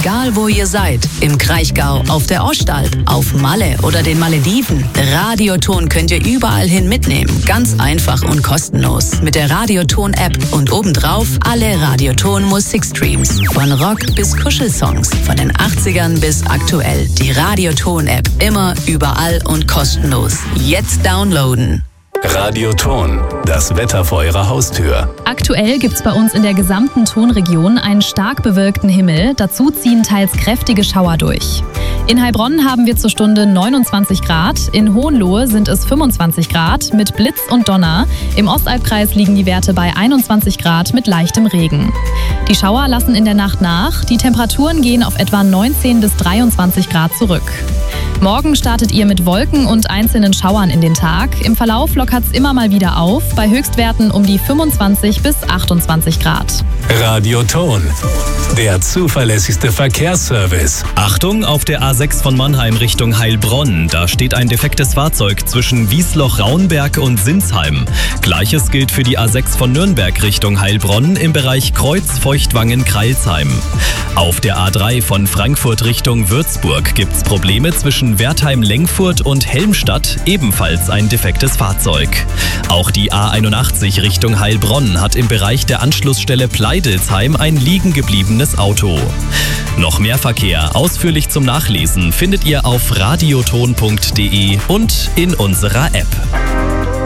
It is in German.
Egal wo ihr seid, im Kraichgau, auf der Ostalb, auf Malle oder den Malediven, Radioton könnt ihr überall hin mitnehmen. Ganz einfach und kostenlos. Mit der Radioton-App und obendrauf alle Radioton-Musikstreams. Von Rock bis Kuschelsongs, von den 80ern bis aktuell. Die Radioton-App, immer, überall und kostenlos. Jetzt downloaden. Radioton, das Wetter vor Ihrer Haustür. Aktuell gibt's bei uns in der gesamten Tonregion einen stark bewölkten Himmel. Dazu ziehen teils kräftige Schauer durch. In Heilbronn haben wir zur Stunde 29 Grad. In Hohenlohe sind es 25 Grad mit Blitz und Donner. Im Ostalbkreis liegen die Werte bei 21 Grad mit leichtem Regen. Die Schauer lassen in der Nacht nach. Die Temperaturen gehen auf etwa 19 bis 23 Grad zurück. Morgen startet ihr mit Wolken und einzelnen Schauern in den Tag. Im Verlauf lockert's immer mal wieder auf, bei Höchstwerten um die 25 bis 28 Grad. Radioton, der zuverlässigste Verkehrsservice. Achtung, auf der A6 von Mannheim Richtung Heilbronn. Da steht ein defektes Fahrzeug zwischen Wiesloch-Raunberg und Sinsheim. Gleiches gilt für die A6 von Nürnberg Richtung Heilbronn im Bereich Kreuz-Feuchtwangen-Kreilsheim. Auf der A3 von Frankfurt Richtung Würzburg gibt's Probleme zwischen Wertheim-Lengfurt und Helmstadt, ebenfalls ein defektes Fahrzeug. Auch die A81 Richtung Heilbronn hat im Bereich der Anschlussstelle Pleidelsheim ein liegen gebliebenes Auto. Noch mehr Verkehr ausführlich zum Nachlesen findet ihr auf radioton.de und in unserer App.